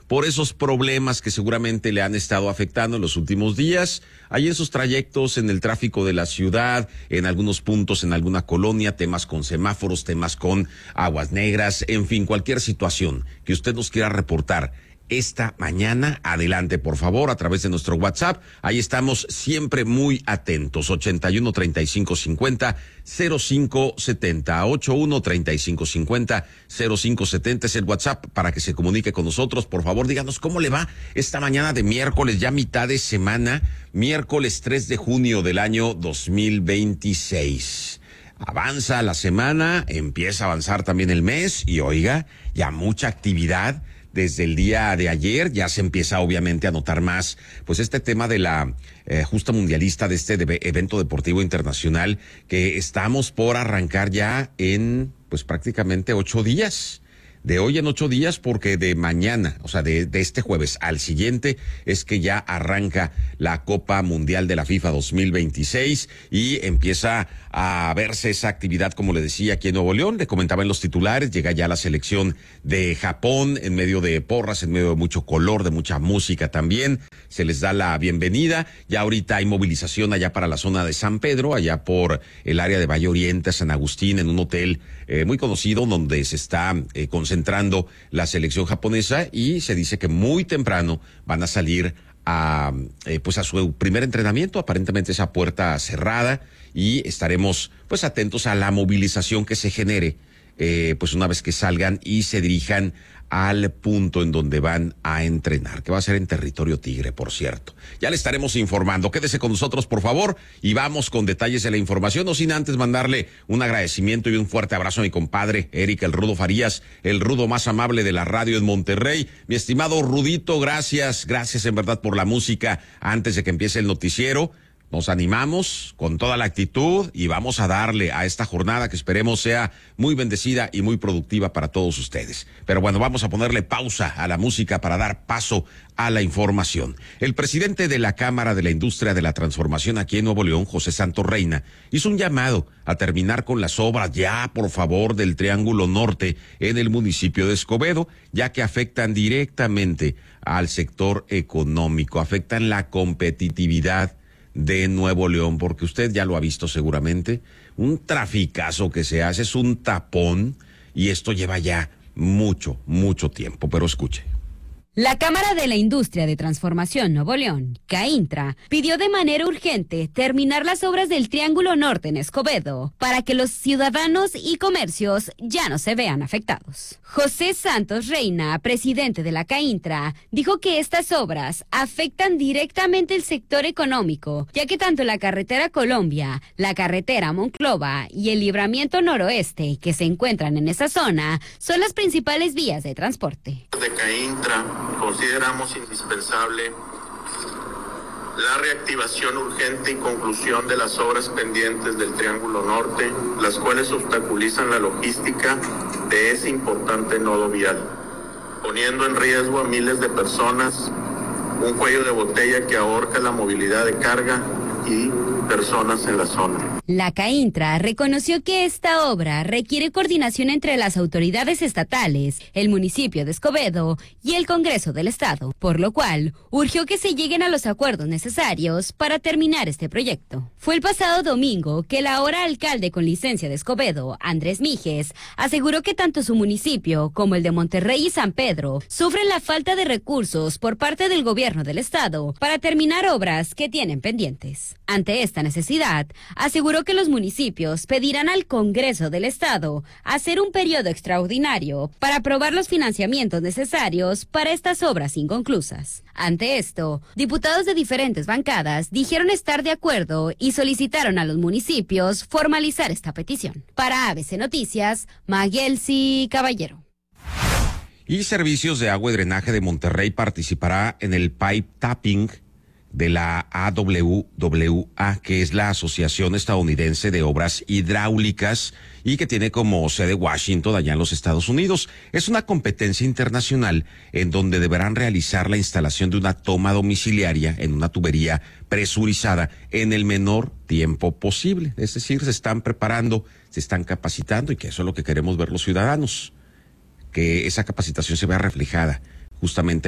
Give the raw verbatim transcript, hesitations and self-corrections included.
por esos problemas que seguramente le han estado afectando en los últimos días, ahí en sus trayectos, en el tráfico de la ciudad, en algunos puntos, en alguna colonia, temas con semáforos, temas con aguas negras, en fin, cualquier situación que usted nos quiera reportar esta mañana, adelante por favor a través de nuestro WhatsApp. Ahí estamos siempre muy atentos. ochenta y uno, treinta y cinco cincuenta, cero cinco setenta, ochenta y uno, treinta y cinco cincuenta, cero cinco setenta es el WhatsApp para que se comunique con nosotros. Por favor, díganos cómo le va esta mañana de miércoles, ya mitad de semana, miércoles tres de junio del año dos mil veintiséis. Avanza la semana, empieza a avanzar también el mes y oiga, ya mucha actividad. Desde el día de ayer ya se empieza obviamente a notar más pues este tema de la eh, justa mundialista, de este de evento deportivo internacional que estamos por arrancar ya en pues prácticamente ocho días. De hoy en ocho días, porque de mañana, o sea, de, de este jueves al siguiente, es que ya arranca la Copa Mundial de la FIFA dos mil veintiséis y empieza a verse esa actividad, como le decía, aquí en Nuevo León. Le comentaba en los titulares, llega ya la selección de Japón en medio de porras, en medio de mucho color, de mucha música también. Se les da la bienvenida. Ya ahorita hay movilización allá para la zona de San Pedro, allá por el área de Valle Oriente, San Agustín, en un hotel eh, muy conocido donde se está eh, concentrando la selección japonesa y se dice que muy temprano van a salir a eh, pues a su primer entrenamiento, aparentemente esa puerta cerrada, y estaremos pues atentos a la movilización que se genere eh, pues una vez que salgan y se dirijan al punto en donde van a entrenar, que va a ser en territorio tigre, por cierto. Ya le estaremos informando. Quédese con nosotros, por favor, y vamos con detalles de la información, no sin antes mandarle un agradecimiento y un fuerte abrazo a mi compadre Eric El Rudo Farías, el rudo más amable de la radio en Monterrey. Mi estimado Rudito, gracias, gracias en verdad por la música antes de que empiece el noticiero. Nos animamos con toda la actitud y vamos a darle a esta jornada que esperemos sea muy bendecida y muy productiva para todos ustedes. Pero bueno, vamos a ponerle pausa a la música para dar paso a la información. El presidente de la Cámara de la Industria de la Transformación aquí en Nuevo León, José Santos Reina, hizo un llamado a terminar con las obras ya, por favor, del Triángulo Norte en el municipio de Escobedo, ya que afectan directamente al sector económico, afectan la competitividad de Nuevo León, porque usted ya lo ha visto seguramente, un traficazo que se hace, es un tapón, y esto lleva ya mucho, mucho tiempo, pero escuche. La Cámara de la Industria de Transformación Nuevo León, CAINTRA, pidió de manera urgente terminar las obras del Triángulo Norte en Escobedo para que los ciudadanos y comercios ya no se vean afectados. José Santos Reina, presidente de la CAINTRA, dijo que estas obras afectan directamente el sector económico, ya que tanto la carretera Colombia, la carretera Monclova y el libramiento noroeste que se encuentran en esa zona son las principales vías de transporte. De CAINTRA consideramos indispensable la reactivación urgente y conclusión de las obras pendientes del Triángulo Norte, las cuales obstaculizan la logística de ese importante nodo vial, poniendo en riesgo a miles de personas, un cuello de botella que ahorca la movilidad de carga y personas en la zona. La CAINTRA reconoció que esta obra requiere coordinación entre las autoridades estatales, el municipio de Escobedo y el Congreso del Estado, por lo cual urgió que se lleguen a los acuerdos necesarios para terminar este proyecto. Fue el pasado domingo que el ahora alcalde con licencia de Escobedo, Andrés Mijes, aseguró que tanto su municipio como el de Monterrey y San Pedro sufren la falta de recursos por parte del gobierno del Estado para terminar obras que tienen pendientes. Ante esta necesidad, aseguró que los municipios pedirán al Congreso del Estado hacer un periodo extraordinario para aprobar los financiamientos necesarios para estas obras inconclusas. Ante esto, diputados de diferentes bancadas dijeron estar de acuerdo y solicitaron a los municipios formalizar esta petición. Para A B C Noticias, Maguelsi Caballero. Y Servicios de Agua y Drenaje de Monterrey participará en el pipe tapping de la A W W A, que es la Asociación Estadounidense de Obras Hidráulicas y que tiene como sede Washington, allá en los Estados Unidos. Es una competencia internacional en donde deberán realizar la instalación de una toma domiciliaria en una tubería presurizada en el menor tiempo posible. Es decir, se están preparando, se están capacitando, y que eso es lo que queremos ver los ciudadanos, que esa capacitación se vea reflejada justamente